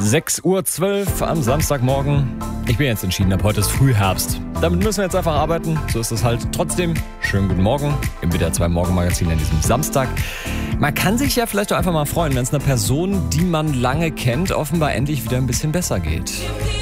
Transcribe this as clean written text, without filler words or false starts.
6:12 Uhr am Samstagmorgen. Ich bin jetzt entschieden, ab heute ist Frühherbst. Damit müssen wir jetzt einfach arbeiten. So ist es halt. Trotzdem, schönen guten Morgen im WDR 2 Morgenmagazin an diesem Samstag. Man kann sich ja vielleicht auch einfach mal freuen, wenn es einer Person, die man lange kennt, offenbar endlich wieder ein bisschen besser geht.